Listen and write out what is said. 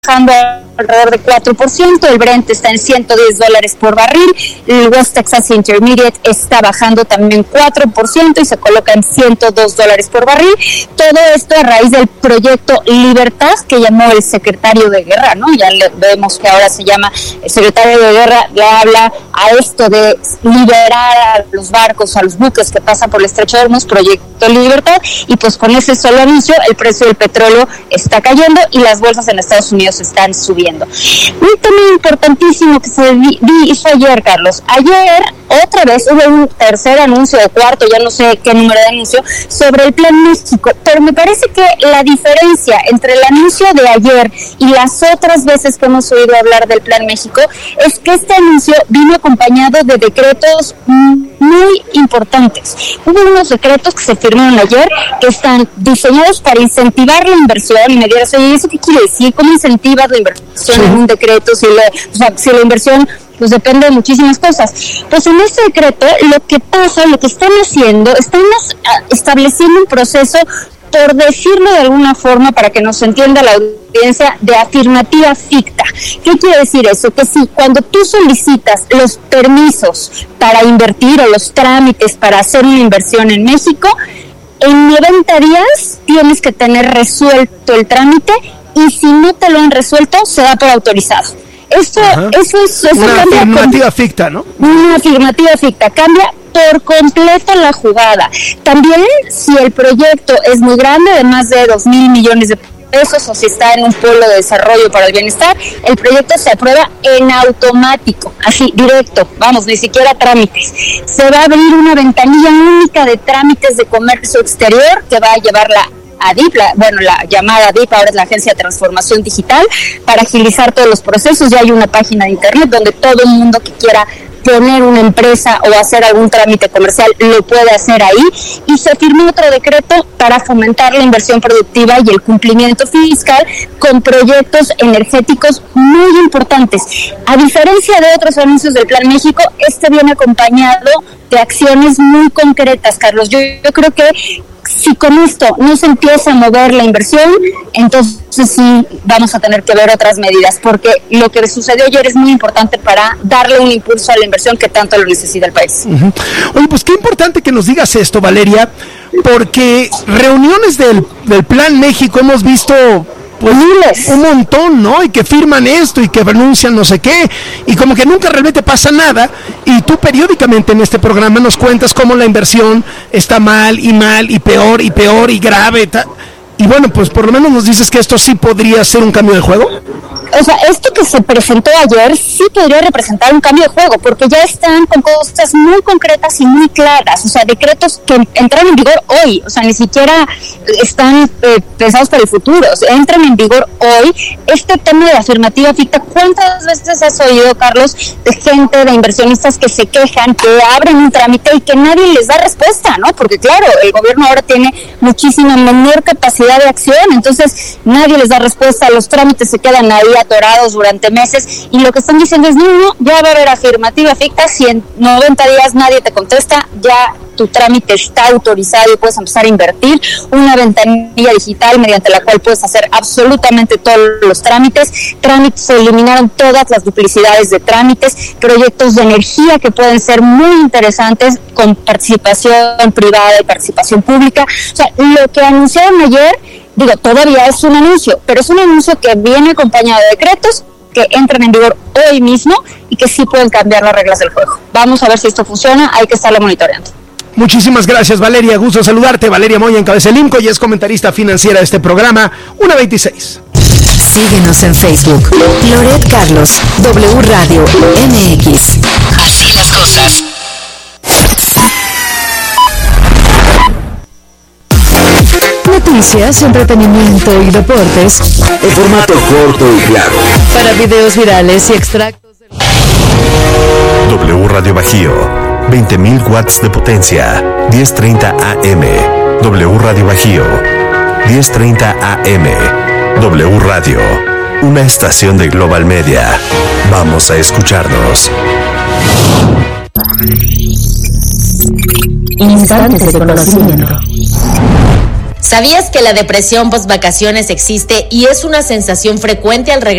bajando alrededor de 4%, el Brent está en $110 por barril, el West Texas Intermediate está bajando también 4% y se coloca en $102 por barril. Todo esto a raíz del proyecto Libertad que llamó el secretario de Guerra, ¿no? Ya vemos que ahora se llama el secretario de Guerra, le habla a esto de liberar a los barcos, a los buques que pasan por el Estrecho de Hormuz, proyecto Libertad, y pues con ese solo anuncio el precio del petróleo está cayendo y las bolsas en Estados Unidos están subiendo. Un tema importantísimo que se hizo ayer, Carlos. Ayer, otra vez, hubo un tercer anuncio o cuarto, ya no sé qué número de anuncio, sobre el Plan México. Pero me parece que la diferencia entre el anuncio de ayer y las otras veces que hemos oído hablar del Plan México es que este anuncio vino acompañado de decretos muy importantes. Hubo unos decretos que se firmaron ayer que están diseñados para incentivar la inversión, y me dirás, oye, ¿eso qué quiere decir? ¿Cómo incentivas la inversión en un decreto? Si la inversión pues depende de muchísimas cosas. Pues en este decreto lo que pasa, lo que están haciendo, están estableciendo un proceso, por decirlo de alguna forma, para que nos entienda la audiencia, de afirmativa ficta. ¿Qué quiere decir eso? Que si cuando tú solicitas los permisos para invertir o los trámites para hacer una inversión en México, en 90 días tienes que tener resuelto el trámite, y si no te lo han resuelto, se da por autorizado. Eso una afirmativa ficta, ¿no? Una afirmativa ficta, cambia por completo la jugada. También, si el proyecto es muy grande, de más de 2,000 millones de pesos, o si está en un polo de desarrollo para el bienestar, el proyecto se aprueba en automático, así, directo, vamos, ni siquiera trámites. Se va a abrir una ventanilla única de trámites de comercio exterior que va a llevar la ADIP, la llamada ADIP, ahora es la Agencia de Transformación Digital, para agilizar todos los procesos. Ya hay una página de internet donde todo el mundo que quiera poner una empresa o hacer algún trámite comercial lo puede hacer ahí, y se firmó otro decreto para fomentar la inversión productiva y el cumplimiento fiscal con proyectos energéticos muy importantes. A diferencia de otros anuncios del Plan México, este viene acompañado de acciones muy concretas, Carlos. Yo creo que si con esto no se empieza a mover la inversión, entonces sí vamos a tener que ver otras medidas, porque lo que sucedió ayer es muy importante para darle un impulso a la inversión que tanto lo necesita el país. Uh-huh. Oye, pues qué importante que nos digas esto, Valeria, porque reuniones del Plan México hemos visto pues un montón, ¿no? Y que firman esto y que anuncian no sé qué, y como que nunca realmente pasa nada, y tú periódicamente en este programa nos cuentas cómo la inversión está mal y peor y grave, y bueno, pues por lo menos nos dices que esto sí podría ser un cambio de juego. O sea, esto que se presentó ayer sí podría representar un cambio de juego, porque ya están con cosas muy concretas y muy claras, o sea, decretos que entran en vigor hoy, o sea, ni siquiera están pensados para el futuro, o sea, entran en vigor hoy. Este tema de afirmativa ficta, ¿cuántas veces has oído, Carlos, de gente, de inversionistas que se quejan, que abren un trámite y que nadie les da respuesta, ¿no? Porque claro, el gobierno ahora tiene muchísima menor capacidad de acción, entonces nadie les da respuesta, los trámites se quedan ahí atorados durante meses, y lo que están diciendo es, no, ya va a haber afirmativa ficta, si en 90 días nadie te contesta, ya tu trámite está autorizado y puedes empezar a invertir. Una ventanilla digital mediante la cual puedes hacer absolutamente todos los trámites. Se eliminaron todas las duplicidades de trámites, proyectos de energía que pueden ser muy interesantes con participación privada y participación pública. O sea, lo que anunciaron ayer, todavía es un anuncio, pero es un anuncio que viene acompañado de decretos que entran en vigor hoy mismo y que sí pueden cambiar las reglas del juego. Vamos a ver si esto funciona, hay que estarlo monitoreando. Muchísimas gracias, Valeria, gusto saludarte. Valeria Moya encabeza el IMCO y es comentarista financiera de este programa, 1:26. Síguenos en Facebook, Loret Carlos, W Radio MX. Así las cosas. Noticias, entretenimiento y deportes en formato corto y claro. Para videos virales y extractos de... W Radio Bajío, 20.000 watts de potencia, 10:30 AM. W Radio Bajío, 10:30 AM. W Radio, una estación de Global Media. Vamos a escucharnos. Instantes de conocimiento. ¿Sabías que la depresión post vacaciones existe y es una sensación frecuente al regresar